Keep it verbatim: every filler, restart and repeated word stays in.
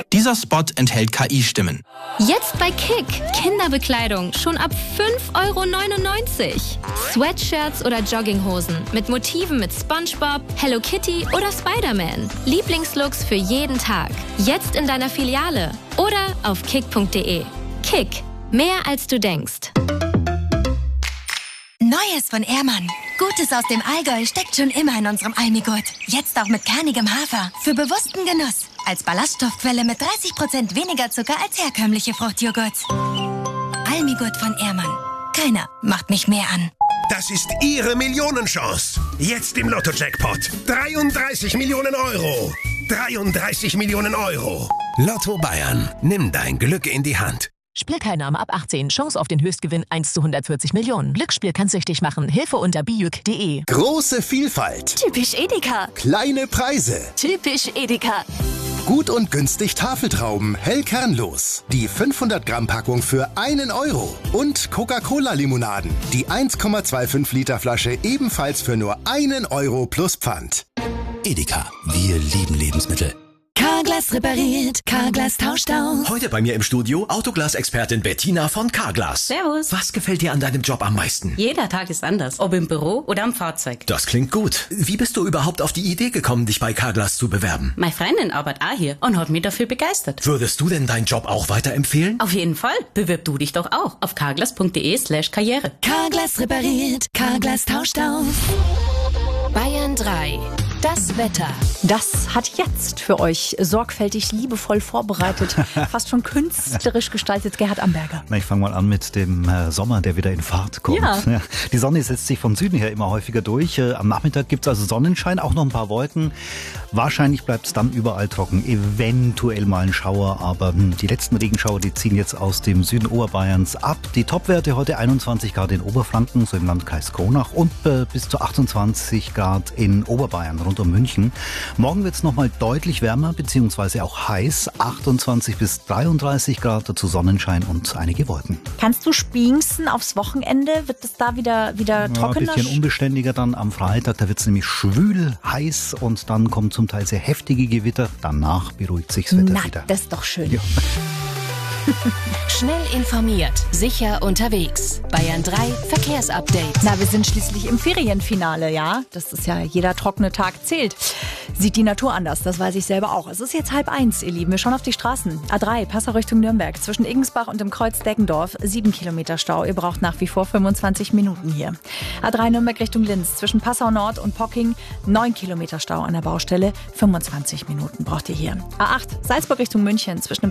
Dieser Spot enthält K I-Stimmen. Jetzt bei Kick. Kinderbekleidung schon ab fünf Euro neunundneunzig. Sweatshirts oder Jogginghosen mit Motiven mit SpongeBob, Hello Kitty oder Spider-Man. Lieblingslooks für jeden Tag. Jetzt in deiner Filiale oder auf kick punkt de. Kick. Mehr als du denkst. Neues von Ehrmann. Gutes aus dem Allgäu steckt schon immer in unserem Almigurt. Jetzt auch mit kernigem Hafer. Für bewussten Genuss. Als Ballaststoffquelle mit dreißig Prozent weniger Zucker als herkömmliche Fruchtjoghurts. Almigurt von Ehrmann. Keiner macht mich mehr an. Das ist Ihre Millionenchance. Jetzt im Lotto-Jackpot. dreiunddreißig Millionen Euro. dreiunddreißig Millionen Euro. Lotto Bayern. Nimm dein Glück in die Hand. Spielteilnahme ab achtzehn. Chance auf den Höchstgewinn eins zu hundertvierzig Millionen. Glücksspiel kann süchtig machen. Hilfe unter bijuk punkt de. Große Vielfalt. Typisch Edeka. Kleine Preise. Typisch Edeka. Gut und günstig Tafeltrauben, hell kernlos. Die fünfhundert Gramm Packung für einen Euro. Und Coca-Cola-Limonaden. Die eins Komma fünfundzwanzig Liter Flasche ebenfalls für nur einen Euro plus Pfand. Edeka. Wir lieben Lebensmittel. Carglass repariert, Carglass tauscht aus. Heute bei mir im Studio Autoglas-Expertin Bettina von Carglass. Servus. Was gefällt dir an deinem Job am meisten? Jeder Tag ist anders, ob im Büro oder am Fahrzeug. Das klingt gut. Wie bist du überhaupt auf die Idee gekommen, dich bei Carglass zu bewerben? Meine Freundin arbeitet auch hier und hat mich dafür begeistert. Würdest du denn deinen Job auch weiterempfehlen? Auf jeden Fall. Bewirb du dich doch auch auf carglass punkt de slash karriere. Carglass repariert, Carglass tauscht aus. Bayern drei. Das Wetter. Das hat jetzt für euch sorgfältig, liebevoll vorbereitet, fast schon künstlerisch gestaltet Gerhard Amberger. Na, ich fange mal an mit dem äh, Sommer, der wieder in Fahrt kommt. Ja. Ja, die Sonne setzt sich vom Süden her immer häufiger durch. Äh, am Nachmittag gibt es also Sonnenschein, auch noch ein paar Wolken. Wahrscheinlich bleibt es dann überall trocken, eventuell mal ein Schauer, aber hm, die letzten Regenschauer, die ziehen jetzt aus dem Süden Oberbayerns ab. Die Topwerte heute einundzwanzig Grad in Oberfranken, so im Landkreis Kronach, und äh, bis zu achtundzwanzig Grad in Oberbayern, rund um München. Morgen wird es nochmal deutlich wärmer, beziehungsweise auch heiß, achtundzwanzig bis dreiunddreißig Grad, dazu Sonnenschein und einige Wolken. Kannst du spinksen aufs Wochenende? Wird es da wieder, wieder trockener? Ja, ein bisschen unbeständiger dann am Freitag, da wird es nämlich schwül, heiß und dann kommen zum Teil sehr heftige Gewitter. Danach beruhigt sich das Wetter Na, wieder. Das ist doch schön. Ja. Schnell informiert, sicher unterwegs. Bayern drei Verkehrsupdate. Na, wir sind schließlich im Ferienfinale, ja? Das ist ja, jeder trockene Tag zählt. Sieht die Natur anders, das weiß ich selber auch. Es ist jetzt halb eins, ihr Lieben. Wir schauen auf die Straßen. A drei, Passau Richtung Nürnberg. Zwischen Igensbach und dem Kreuz Deggendorf. Sieben Kilometer Stau. Ihr braucht nach wie vor fünfundzwanzig Minuten hier. A drei Nürnberg Richtung Linz. Zwischen Passau Nord und Pocking. Neun Kilometer Stau an der Baustelle. fünfundzwanzig Minuten braucht ihr hier. A acht, Salzburg Richtung München. Zwischen